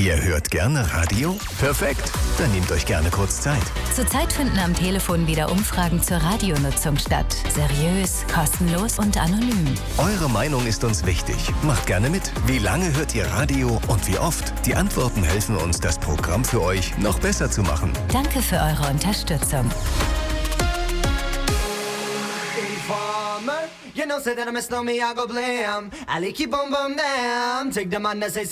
Ihr hört gerne Radio? Perfekt, dann nehmt euch gerne kurz Zeit. Zurzeit finden am Telefon wieder Umfragen zur Radionutzung statt. Seriös, kostenlos und anonym. Eure Meinung ist uns wichtig. Macht gerne mit. Wie lange hört ihr Radio und wie oft? Die Antworten helfen uns, das Programm für euch noch besser zu machen. Danke für eure Unterstützung. You know, say that I miss no me, I go blam. I like keep on bum damn. Take the man that say